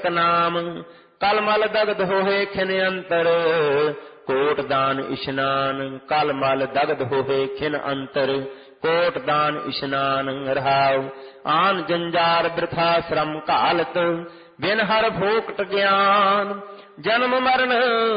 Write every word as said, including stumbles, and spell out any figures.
ਇੱਕ ਨਾਮ। ਕਲ ਮਲ ਦਗਧ ਹੋਏ ਖਿਨ ਅੰਤਰ, ਕੋਟ ਦਾਨ ਇਸ਼ਨਾਨ। ਕਲ ਮਲ ਦਗਧ ਹੋਏ ਖਿਨ ਅੰਤਰ, ਕੋਟ ਦਾਨ ਇਸ਼ਨਾਨ। ਰਹਾਉ ਆਨ ਜੰਜਾਰ ਬਿਰਥਾ ਸ਼ਰਮ ਘਾਲਤ, ਬਿਨ ਹਰ ਭੋਗਟ ਗਿਆਨ। ਜਨਮ ਮਰਨ